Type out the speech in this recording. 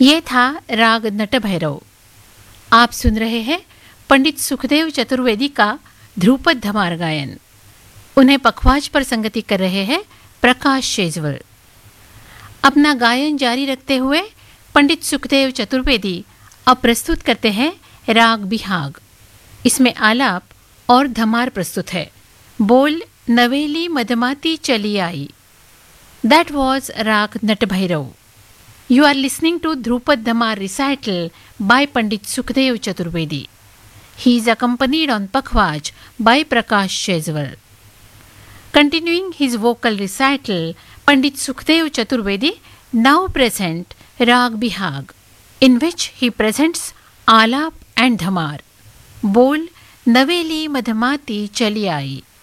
ये था राग नटभैरव। आप सुन रहे हैं पंडित सुखदेव चतुर्वेदी का ध्रुपद धमार गायन। उन्हें पखवाज पर संगति कर रहे हैं प्रकाश शेजवल। अपना गायन जारी रखते हुए पंडित सुखदेव चतुर्वेदी अब प्रस्तुत करते हैं राग बिहाग। इसमें आलाप और धमार प्रस्तुत है। बोल नवेली मधमाती चली आई। दैट वॉज राग Natbhairav. You are listening to Dhrupad Dhamar recital by Pandit Sukhdev Chaturvedi. He is accompanied on Pakhwaj by Prakash Shezwal. Continuing his vocal recital, Pandit Sukhdev Chaturvedi now present Rag Bihag, in which he presents Alap and Dhamar. Bol Naveli Madhamati Chali Aayi.